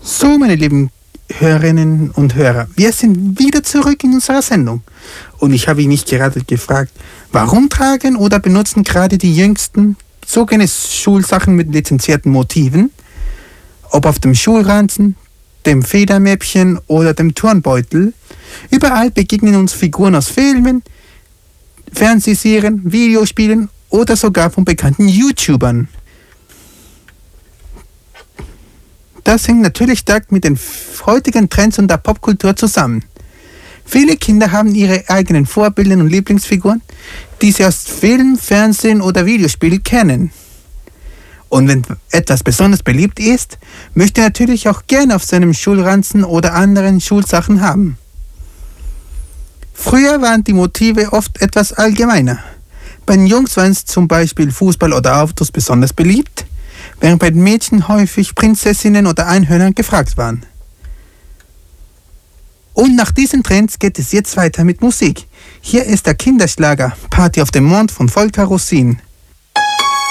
So, meine lieben Hörerinnen und Hörer, wir sind wieder zurück in unserer Sendung. Und ich habe mich gerade gefragt, warum tragen oder benutzen gerade die Jüngsten so gerne Schulsachen mit lizenzierten Motiven? Ob auf dem Schulranzen, dem Federmäppchen oder dem Turnbeutel. Überall begegnen uns Figuren aus Filmen, Fernsehserien, Videospielen oder sogar von bekannten YouTubern. Das hängt natürlich stark mit den heutigen Trends und der Popkultur zusammen. Viele Kinder haben ihre eigenen Vorbilder und Lieblingsfiguren, die sie aus Film, Fernsehen oder Videospielen kennen. Und wenn etwas besonders beliebt ist, möchte er natürlich auch gerne auf seinem Schulranzen oder anderen Schulsachen haben. Früher waren die Motive oft etwas allgemeiner. Bei den Jungs waren es zum Beispiel Fußball oder Autos besonders beliebt, während bei den Mädchen häufig Prinzessinnen oder Einhörner gefragt waren. Und nach diesen Trends geht es jetzt weiter mit Musik. Hier ist der Kinderschlager Party auf dem Mond von Volker Rossin.